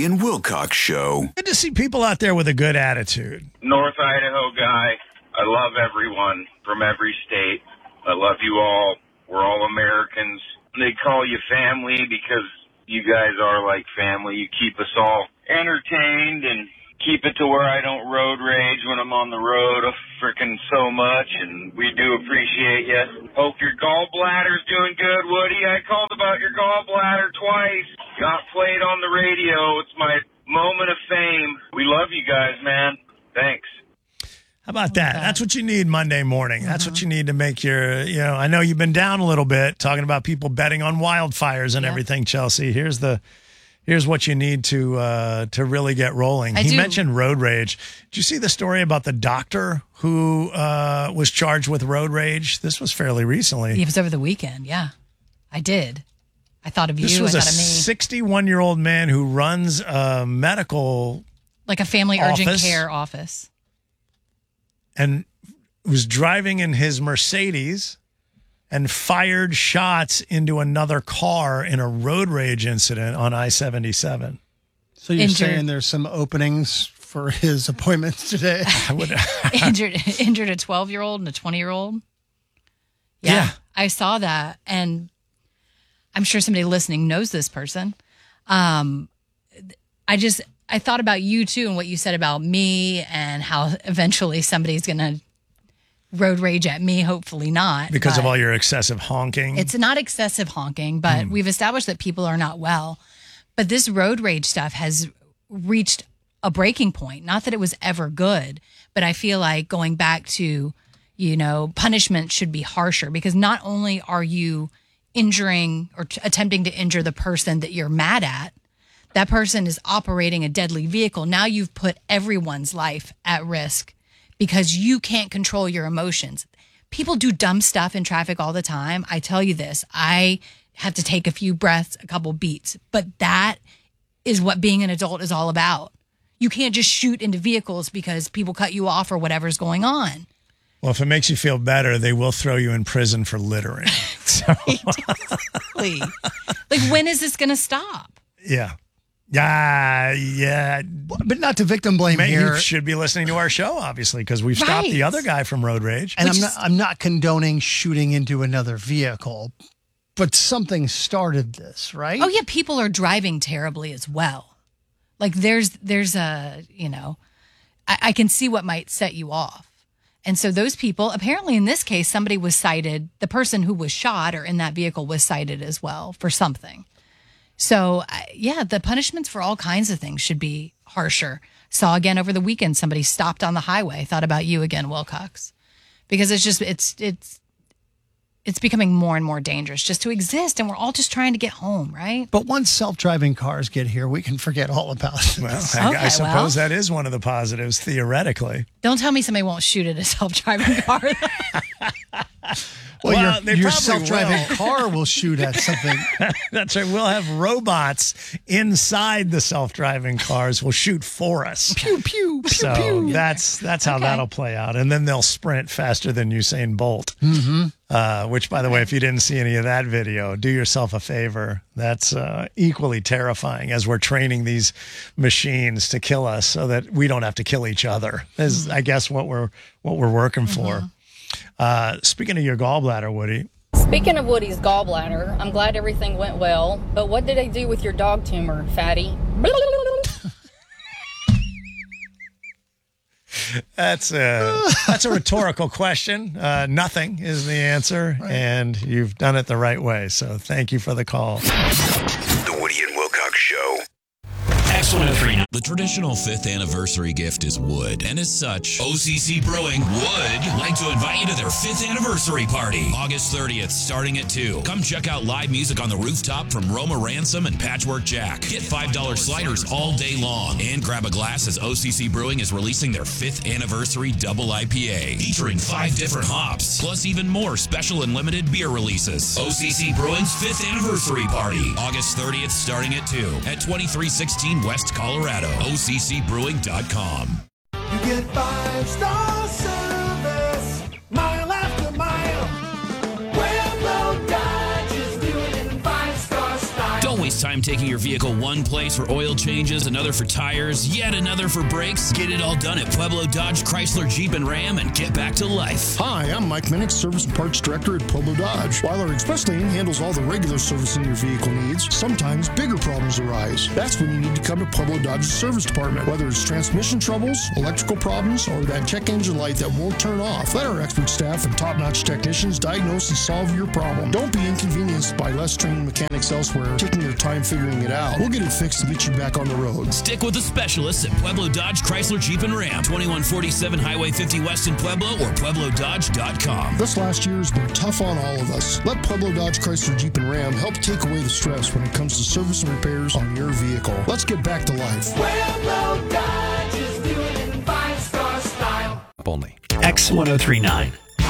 and Wilcox Show. Good to see people out there with a good attitude. North Idaho guy. I love everyone from every state. I love you all. We're all Americans. They call you family because you guys are like family. You keep us all entertained and keep it to where I don't road rage when I'm on the road frickin' so much, and we do appreciate you. Hope your gallbladder's doing good, Woody. I called about your gallbladder twice. Got played on the radio. It's my moment of fame. We love you guys, man. Thanks. How about that? That's what you need Monday morning. That's what you need to make your, I know you've been down a little bit talking about people betting on wildfires and everything, Chelsea. Here's what you need to really get rolling. He mentioned road rage. Did you see the story about the doctor who was charged with road rage? This was fairly recently. It was over the weekend. Yeah, I did. I thought of you. This was I a thought of me. 61-year-old man who runs a medical like a family urgent care office, and was driving in his Mercedes and fired shots into another car in a road rage incident on I-77. So you're saying there's some openings for his appointments today? injured a 12-year-old and a 20-year-old? Yeah. I saw that, and I'm sure somebody listening knows this person. I thought about you, too, and what you said about me and how eventually somebody's going to road rage at me, hopefully not. Because of all your excessive honking? It's not excessive honking, but we've established that people are not well. But this road rage stuff has reached a breaking point. Not that it was ever good, but I feel like going back to, punishment should be harsher, because not only are you injuring or attempting to injure the person that you're mad at, that person is operating a deadly vehicle. Now you've put everyone's life at risk because you can't control your emotions. People do dumb stuff in traffic all the time. I tell you this, I have to take a few breaths, a couple beats, but that is what being an adult is all about. You can't just shoot into vehicles because people cut you off or whatever's going on. Well, if it makes you feel better, they will throw you in prison for littering. So. Exactly. Like, when is this going to stop? Yeah. Yeah. But not to victim blame here. You should be listening to our show, obviously, because we've stopped the other guy from road rage. And I'm not condoning shooting into another vehicle, but something started this, right? Oh, yeah. People are driving terribly as well. Like, there's a, I can see what might set you off. And so those people, apparently in this case, somebody was cited, the person who was shot or in that vehicle was cited as well for something. So, the punishments for all kinds of things should be harsher. Saw again over the weekend, somebody stopped on the highway. Thought about you again, Wilcox. Because it's becoming more and more dangerous just to exist, and we're all just trying to get home, right? But once self-driving cars get here, we can forget all about it. Well, I suppose that is one of the positives, theoretically. Don't tell me somebody won't shoot at a self-driving car. Well, your self-driving car will shoot at something. That's right. We'll have robots inside the self-driving cars will shoot for us. Pew, pew, pew, so pew. That's how that'll play out. And then they'll sprint faster than Usain Bolt. Which, by the way, if you didn't see any of that video, do yourself a favor. That's equally terrifying as we're training these machines to kill us so that we don't have to kill each other. Is, I guess, what we're working for. Speaking of your gallbladder, Woody. Speaking of Woody's gallbladder, I'm glad everything went well, but what did they do with your dog tumor, fatty? That's a rhetorical question. Nothing is the answer, and you've done it the right way. So thank you for the call. The Woody and Wilcox Show. X103. The traditional 5th anniversary gift is wood, and as such, OCC Brewing would like to invite you to their 5th anniversary party, August 30th, starting at 2. Come check out live music on the rooftop from Roma Ransom and Patchwork Jack. Get $5 sliders all day long, and grab a glass as OCC Brewing is releasing their 5th anniversary double IPA, featuring 5 different hops, plus even more special and limited beer releases. OCC Brewing's 5th anniversary party, August 30th, starting at 2 at 2316 West Colorado. OCCBrewing.com. You get 5-star service, mile after mile. Railroad Dodge is doing it in 5-star style. Don't waste time time taking your vehicle one place for oil changes, another for tires, yet another for brakes? Get it all done at Pueblo Dodge, Chrysler, Jeep, and Ram and get back to life. Hi, I'm Mike Minnick, Service and Parts Director at Pueblo Dodge. While our express lane handles all the regular servicing your vehicle needs, sometimes bigger problems arise. That's when you need to come to Pueblo Dodge's service department. Whether it's transmission troubles, electrical problems, or that check engine light that won't turn off, let our expert staff and top-notch technicians diagnose and solve your problem. Don't be inconvenienced by less trained mechanics elsewhere taking their time figuring it out. We'll get it fixed and get you back on the road. Stick with the specialists at Pueblo Dodge, Chrysler, Jeep, and Ram. 2147 Highway 50 West in Pueblo or PuebloDodge.com. This last year has been tough on all of us. Let Pueblo Dodge, Chrysler, Jeep, and Ram help take away the stress when it comes to service and repairs on your vehicle. Let's get back to life. Pueblo Dodge is doing it in 5-star style. Only. X1039.